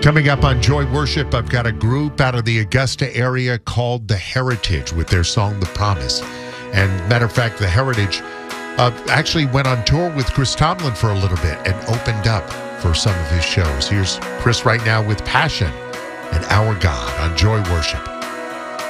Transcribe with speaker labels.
Speaker 1: Coming up on Joy Worship, I've got a group out of the Augusta area called The Heritage with their song, The Promise. And matter of fact, The Heritage actually went on tour with Chris Tomlin for a little bit and opened up for some of his shows. Here's Chris right now with Passion and Our God on Joy Worship.